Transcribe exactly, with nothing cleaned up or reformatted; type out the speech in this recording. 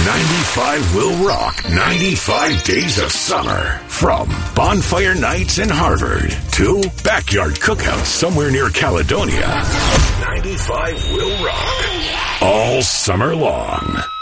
ninety-five will rock ninety-five days of summer. From bonfire nights in Harvard to backyard cookouts somewhere near Caledonia. ninety-five will rock all summer long.